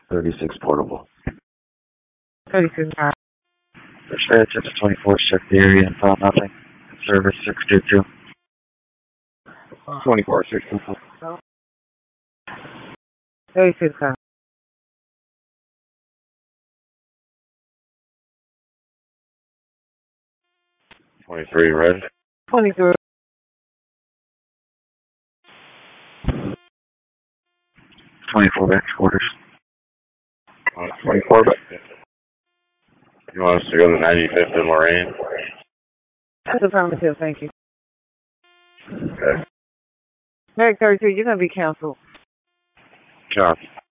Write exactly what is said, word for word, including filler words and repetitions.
thirty-six portable. thirty-six five. Dispatch at the twenty-four, check the area and found nothing. Service six two two. twenty-four, six two two. thirty-six five. twenty-three, red. twenty-three. twenty-four, back quarters. Uh, twenty-four, back. You want us to go to ninety-fifth and Lorraine? That's affirmative, thank you. Okay. Merrick thirty-two, you're going to be canceled. Copy.